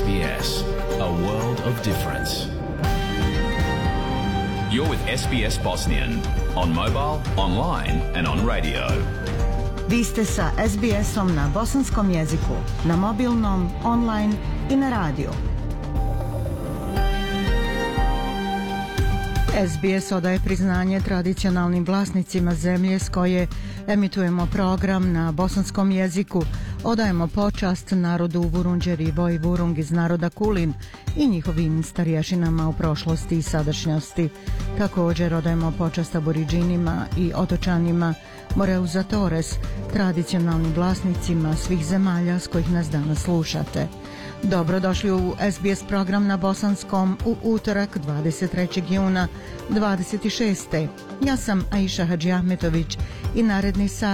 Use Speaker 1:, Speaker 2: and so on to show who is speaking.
Speaker 1: SBS, a world of difference. You're with SBS Bosnian on mobile, online and on radio.
Speaker 2: Vi ste sa SBS-om na bosanskom jeziku, na mobilnom, online i na radiju. SBS odaje priznanje tradicionalnim vlasnicima zemlje s koje emitujemo program na bosanskom jeziku, odajemo počast narodu Vurundjeri i Voi Vurung iz naroda Kulin i njihovim starješinama u prošlosti i sadašnjosti. Također odajemo počast aboriđinima i otočanima Moreus Zatores, tradicionalnim vlasnicima svih zemalja s kojih nas danas slušate. Dobrodošli u SBS program na bosanskom u utorak 23. juna 26. Ja sam Aisha Hadži Ahmetović i naredni sat